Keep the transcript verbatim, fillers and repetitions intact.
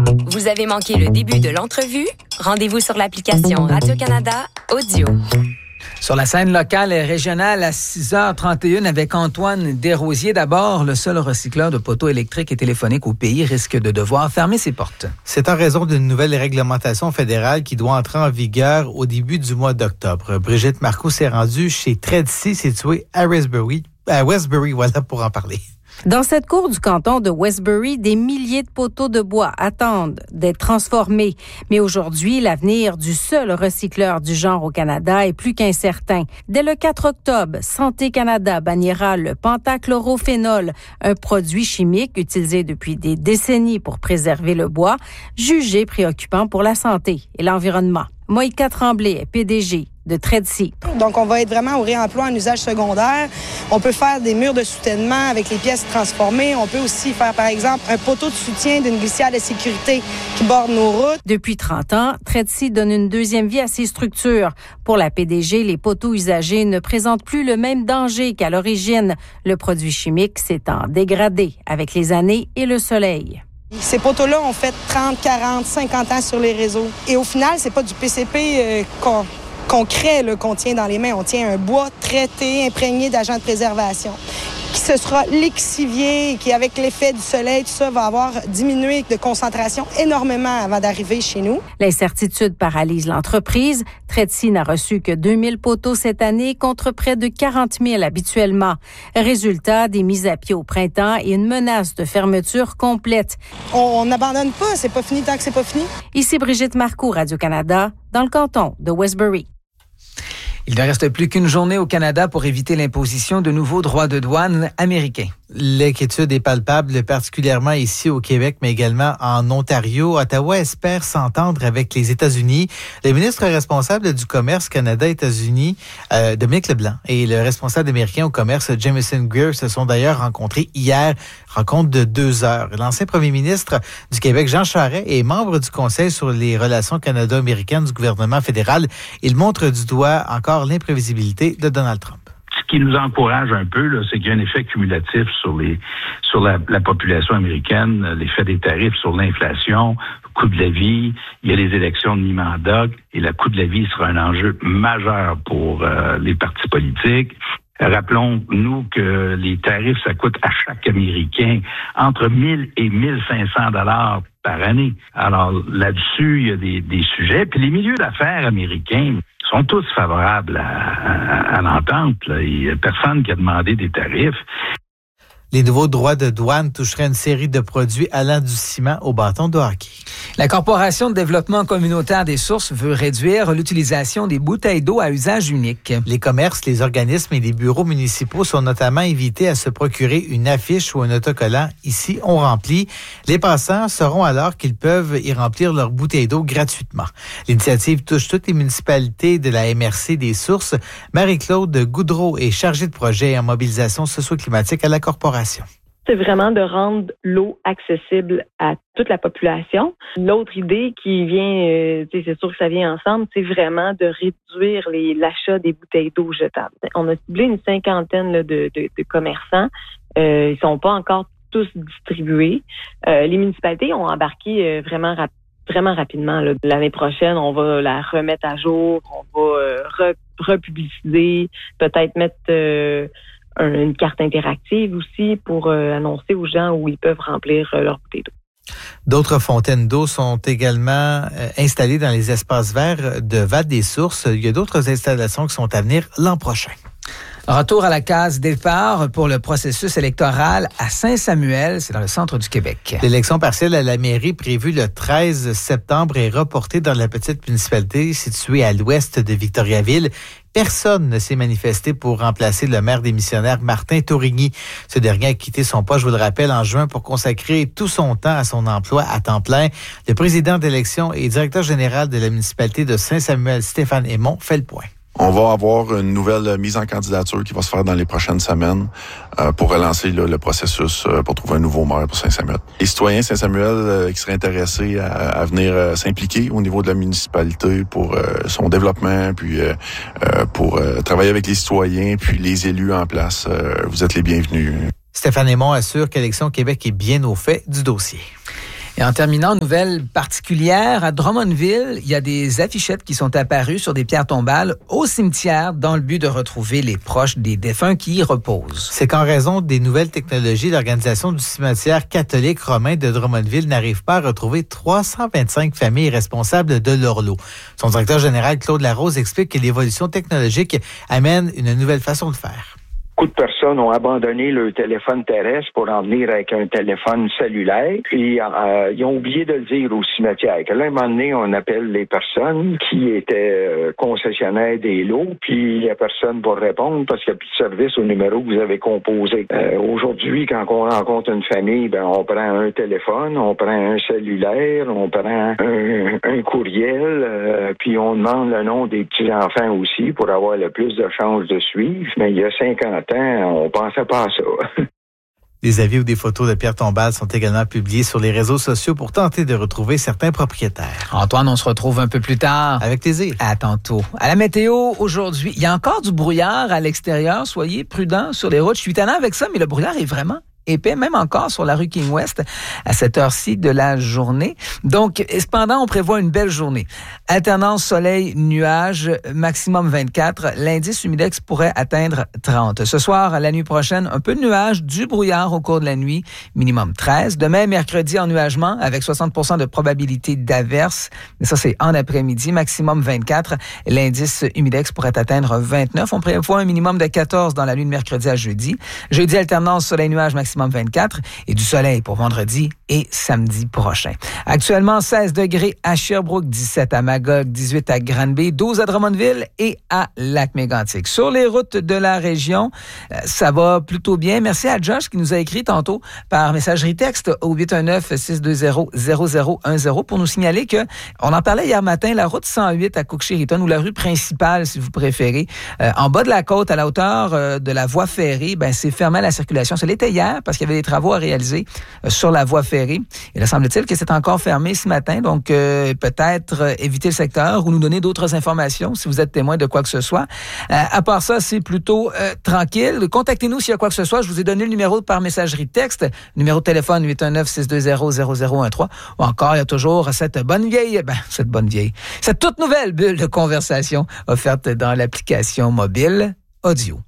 Vous avez manqué le début de l'entrevue? Rendez-vous sur l'application Radio-Canada Audio. Sur la scène locale et régionale à six heures trente et une avec Antoine Desrosiers. D'abord, le seul recycleur de poteaux électriques et téléphoniques au pays risque de devoir fermer ses portes. C'est en raison d'une nouvelle réglementation fédérale qui doit entrer en vigueur au début du mois d'octobre. Brigitte Marcoux s'est rendue chez Tredcy, situé à Westbury, à Westbury, voilà, pour en parler. Dans cette cour du canton de Westbury, des milliers de poteaux de bois attendent d'être transformés. Mais aujourd'hui, l'avenir du seul recycleur du genre au Canada est plus qu'incertain. Dès le quatre octobre, Santé Canada bannira le pentachlorophénol, un produit chimique utilisé depuis des décennies pour préserver le bois, jugé préoccupant pour la santé et l'environnement. Moïka Tremblay est P D G de Tredcy. Donc, on va être vraiment au réemploi en usage secondaire. On peut faire des murs de soutènement avec les pièces transformées. On peut aussi faire, par exemple, un poteau de soutien d'une glissière de sécurité qui borde nos routes. Depuis trente ans, Tredcy donne une deuxième vie à ses structures. Pour la P D G, les poteaux usagés ne présentent plus le même danger qu'à l'origine. Le produit chimique s'étant dégradé avec les années et le soleil. Ces poteaux-là ont fait trente, quarante, cinquante ans sur les réseaux. Et au final, c'est pas du P C P euh, qu'on, qu'on crée, là, qu'on tient dans les mains. On tient un bois traité, imprégné d'agents de préservation, qui se sera lixivié et qui, avec l'effet du soleil, tout ça, va avoir diminué de concentration énormément avant d'arriver chez nous. L'incertitude paralyse l'entreprise. Tredcy n'a reçu que deux mille poteaux cette année contre près de quarante mille habituellement. Résultat, des mises à pied au printemps et une menace de fermeture complète. On n'abandonne pas, c'est pas fini tant que c'est pas fini. Ici Brigitte Marcoux, Radio-Canada, dans le canton de Westbury. Il ne reste plus qu'une journée au Canada pour éviter l'imposition de nouveaux droits de douane américains. L'inquiétude est palpable, particulièrement ici au Québec, mais également en Ontario. Ottawa espère s'entendre avec les États-Unis. Le ministre responsable du commerce Canada-États-Unis, euh, Dominique Leblanc, et le responsable américain au commerce, Jamieson Greer, se sont d'ailleurs rencontrés hier, rencontre de deux heures. L'ancien premier ministre du Québec, Jean Charest, est membre du Conseil sur les relations canado-américaines du gouvernement fédéral. Il montre du doigt encore l'imprévisibilité de Donald Trump. Ce qui nous encourage un peu, là, c'est qu'il y a un effet cumulatif sur les sur la, la population américaine, l'effet des tarifs sur l'inflation, le coût de la vie. Il y a les élections de mi-mandat et le coût de la vie sera un enjeu majeur pour euh, les partis politiques. Rappelons-nous que les tarifs, ça coûte à chaque Américain entre mille et mille cinq cents dollars par année. Alors là-dessus, il y a des, des sujets. Puis les milieux d'affaires américains sont tous favorables à, à, à l'entente. Là. Il n'y a personne qui a demandé des tarifs. Les nouveaux droits de douane toucheraient une série de produits allant du ciment au bâton de hockey. La Corporation de développement communautaire des sources veut réduire l'utilisation des bouteilles d'eau à usage unique. Les commerces, les organismes et les bureaux municipaux sont notamment invités à se procurer une affiche ou un autocollant « Ici, on remplit ». Les passants sauront alors qu'ils peuvent y remplir leurs bouteilles d'eau gratuitement. L'initiative touche toutes les municipalités de la M R C des sources. Marie-Claude Goudreau est chargée de projet en mobilisation socio-climatique à la Corporation. C'est vraiment de rendre l'eau accessible à toute la population. L'autre idée qui vient, euh, c'est sûr que ça vient ensemble, c'est vraiment de réduire les, l'achat des bouteilles d'eau jetables. On a ciblé une cinquantaine là, de, de, de commerçants. Euh, ils sont pas encore tous distribués. Euh, les municipalités ont embarqué euh, vraiment rapidement. Vraiment rapidement. Là. L'année prochaine, on va la remettre à jour, on va euh, re, republiciser, peut-être mettre euh, un, une carte interactive aussi pour euh, annoncer aux gens où ils peuvent remplir euh, leur bouteille d'eau. D'autres fontaines d'eau sont également euh, installées dans les espaces verts de Val-des-Sources. Il y a d'autres installations qui sont à venir l'an prochain. Retour à la case départ pour le processus électoral à Saint-Samuel, c'est dans le centre du Québec. L'élection partielle à la mairie prévue le treize septembre est reportée dans la petite municipalité située à l'ouest de Victoriaville. Personne ne s'est manifesté pour remplacer le maire démissionnaire Martin Tourigny. Ce dernier a quitté son poste, je vous le rappelle, en juin pour consacrer tout son temps à son emploi à temps plein. Le président d'élection et directeur général de la municipalité de Saint-Samuel, Stéphane Aymon, fait le point. On va avoir une nouvelle mise en candidature qui va se faire dans les prochaines semaines euh, pour relancer là, le processus euh, pour trouver un nouveau maire pour Saint-Samuel. Les citoyens Saint-Samuel euh, qui seraient intéressés à, à venir euh, s'impliquer au niveau de la municipalité pour euh, son développement, puis euh, euh, pour euh, travailler avec les citoyens, puis les élus en place, euh, vous êtes les bienvenus. Stéphane Aymon assure qu'Élections Québec est bien au fait du dossier. Et en terminant, nouvelle particulière, à Drummondville, il y a des affichettes qui sont apparues sur des pierres tombales au cimetière dans le but de retrouver les proches des défunts qui y reposent. C'est qu'en raison des nouvelles technologies, l'organisation du cimetière catholique romain de Drummondville n'arrive pas à retrouver trois cent vingt-cinq familles responsables de leur lot. Son directeur général, Claude Larose, explique que l'évolution technologique amène une nouvelle façon de faire. Beaucoup de personnes ont abandonné le téléphone terrestre pour en venir avec un téléphone cellulaire. Puis, euh, ils ont oublié de le dire au cimetière. Que là, à un moment donné, on appelle les personnes qui étaient euh, concessionnaires des lots, puis il n'y a personne pour répondre parce qu'il n'y a plus de service au numéro que vous avez composé. Euh, aujourd'hui, quand on rencontre une famille, ben on prend un téléphone, on prend un cellulaire, on prend un, un courriel, euh, puis on demande le nom des petits-enfants aussi pour avoir le plus de chances de suivre. Mais il y a cinquante on pensait pas à ça. Des avis ou des photos de pierres tombales sont également publiés sur les réseaux sociaux pour tenter de retrouver certains propriétaires. Antoine, on se retrouve un peu plus tard. Avec plaisir. À tantôt. À la météo, aujourd'hui, il y a encore du brouillard à l'extérieur. Soyez prudents sur les routes. Je suis tannant avec ça, mais le brouillard est vraiment épais, même encore sur la rue King West à cette heure-ci de la journée. Donc, cependant, on prévoit une belle journée. Alternance soleil-nuage, maximum vingt-quatre. L'indice humidex pourrait atteindre trente. Ce soir, la nuit prochaine, un peu de nuages, du brouillard au cours de la nuit, minimum treize. Demain, mercredi, ennuagement avec soixante pour cent de probabilité d'averse. Mais ça, c'est en après-midi, maximum vingt-quatre. L'indice humidex pourrait atteindre vingt-neuf. On prévoit un minimum de quatorze dans la nuit de mercredi à jeudi. Jeudi, alternance soleil-nuage, maximum vingt-quatre et du soleil pour vendredi et samedi prochain. Actuellement, seize degrés à Sherbrooke, dix-sept à Magog, dix-huit à Granby, douze à Drummondville et à Lac-Mégantic. Sur les routes de la région, ça va plutôt bien. Merci à Josh qui nous a écrit tantôt par messagerie texte au huit un neuf, six deux zéro, zéro zéro un zéro pour nous signaler que, on en parlait hier matin, la route cent huit à Cook-Chériton ou la rue principale, si vous préférez, euh, en bas de la côte, à la hauteur euh, de la voie ferrée, ben, c'est fermé à la circulation. Ça l'était hier parce qu'il y avait des travaux à réaliser euh, sur la voie ferrée. Et là, semble-t-il que c'est encore fermé ce matin. Donc, euh, peut-être euh, éviter le secteur ou nous donner d'autres informations si vous êtes témoin de quoi que ce soit. Euh, à part ça, c'est plutôt euh, tranquille. Contactez-nous s'il y a quoi que ce soit. Je vous ai donné le numéro par messagerie texte. Numéro de téléphone huit un neuf, six deux zéro, zéro zéro un trois. Ou encore, il y a toujours cette bonne vieille, ben, cette bonne vieille, cette toute nouvelle bulle de conversation offerte dans l'application mobile Audio.